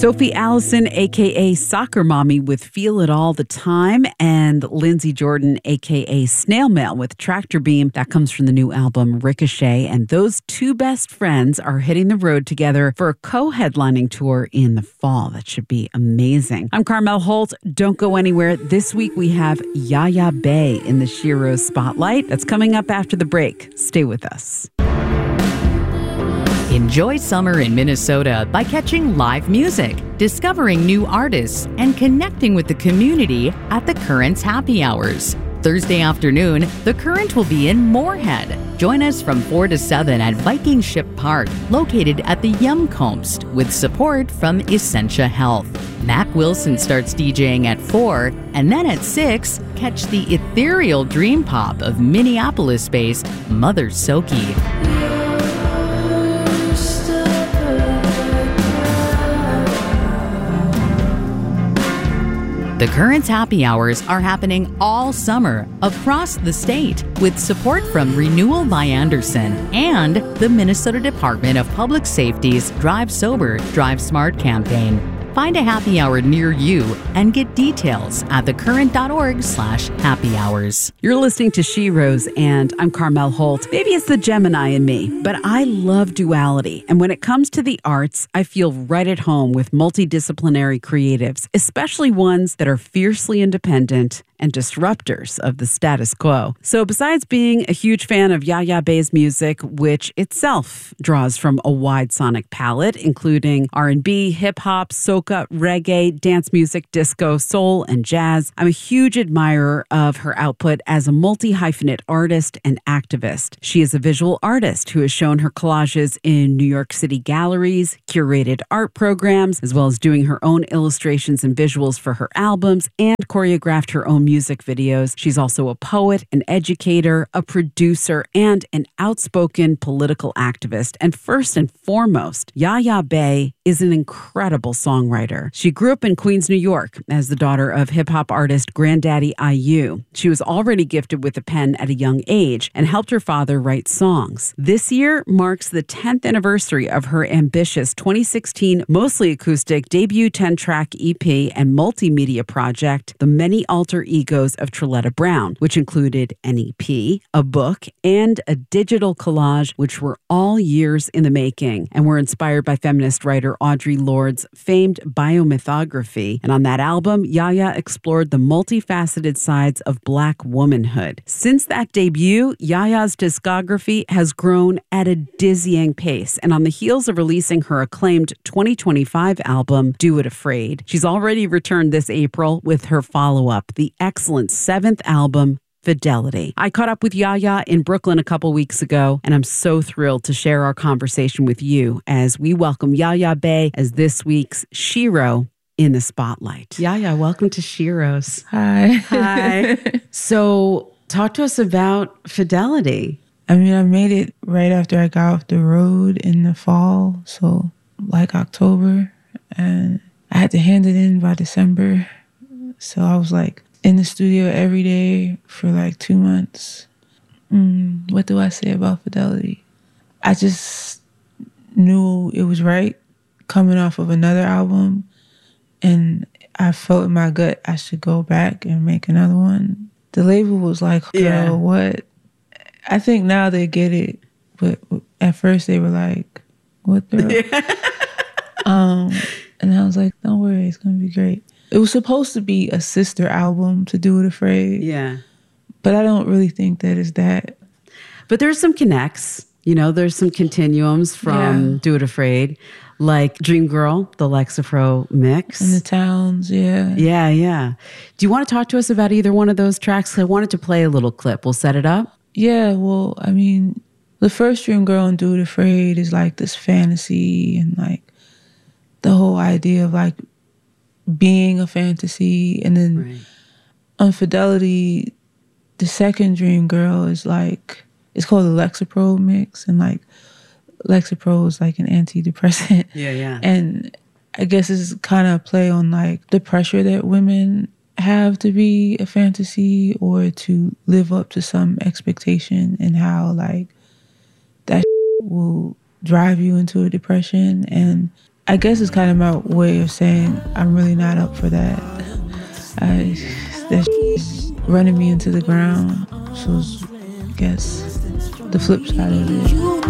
Sophie Allison, a.k.a. Soccer Mommy with Feel It All the Time, and Lindsay Jordan, a.k.a. Snail Mail with Tractor Beam. That comes from the new album Ricochet, and those two best friends are hitting the road together for a co-headlining tour in the fall. That should be amazing. I'm Carmel Holt. Don't go anywhere. This week we have Yaya Bay in the Shiro Spotlight. That's coming up after the break. Stay with us. Enjoy summer in Minnesota by catching live music, discovering new artists, and connecting with the community at the Currents Happy Hours. Thursday afternoon, the Current will be in Moorhead. Join us from 4 to 7 at Viking Ship Park, located at the Yumkomst, with support from Essentia Health. Mac Wilson starts DJing at 4, and then at 6, catch the ethereal dream pop of Minneapolis-based Mother Soki. The Currents Happy Hours are happening all summer across the state with support from Renewal by Anderson and the Minnesota Department of Public Safety's Drive Sober, Drive Smart campaign. Find a happy hour near you and get details at thecurrent.org/happy hours. You're listening to She Rose, and I'm Carmel Holt. Maybe it's the Gemini in me, but I love duality. And when it comes to the arts, I feel right at home with multidisciplinary creatives, especially ones that are fiercely independent and disruptors of the status quo. So besides being a huge fan of Yaya Bay's music, which itself draws from a wide sonic palette, including R&B, hip-hop, soca, reggae, dance music, disco, soul, and jazz, I'm a huge admirer of her output as a multi-hyphenate artist and activist. She is a visual artist who has shown her collages in New York City galleries, curated art programs, as well as doing her own illustrations and visuals for her albums, and choreographed her own music videos. She's also a poet, an educator, a producer, and an outspoken political activist. And first and foremost, Yaya Bay is an incredible songwriter. She grew up in Queens, New York as the daughter of hip-hop artist Granddaddy IU. She was already gifted with a pen at a young age and helped her father write songs. This year marks the 10th anniversary of her ambitious 2016 mostly acoustic debut 10-track EP and multimedia project, The Many Alter Egos of Trilletta Brown, which included an EP, a book, and a digital collage, which were all years in the making and were inspired by feminist writer Audre Lorde's famed biomythography. And on that album, Yaya explored the multifaceted sides of Black womanhood. Since that debut, Yaya's discography has grown at a dizzying pace. And on the heels of releasing her acclaimed 2025 album, Do It Afraid, she's already returned this April with her follow-up, the excellent 7th album, Fidelity. I caught up with Yaya in Brooklyn a couple weeks ago, and I'm so thrilled to share our conversation with you as we welcome Yaya Bay as this week's Shiro in the Spotlight. Yaya, welcome to Shiro's. Hi. Hi. So talk to us about Fidelity. I mean, I made it right after I got off the road in the fall, so like October, and I had to hand it in by December. So I was like in the studio every day for like 2 months. What do I say about Fidelity? I just knew it was right coming off of another album, and I felt in my gut I should go back and make another one. The label was like, girl, what? I think now they get it, but at first they were like, what the? And I was like, don't worry, it's going to be great. It was supposed to be a sister album to Do It Afraid. Yeah. But I don't really think that is that. But there's some connects. You know, there's some continuums from Do It Afraid, like Dream Girl, the Lexapro mix. And the Towns, yeah. Yeah, yeah. Do you want to talk to us about either one of those tracks? I wanted to play a little clip. We'll set it up. Yeah, well, I mean, the first Dream Girl and Do It Afraid is like this fantasy and like the whole idea of like being a fantasy. And then on Fidelity, the second Dream Girl is like, it's called the Lexapro mix, and like Lexapro is like an antidepressant. Yeah. And I guess it's kind of play on like the pressure that women have to be a fantasy or to live up to some expectation, and how like that will drive you into a depression. And I guess it's kind of my way of saying I'm really not up for that. That is running me into the ground. So I guess the flip side of it.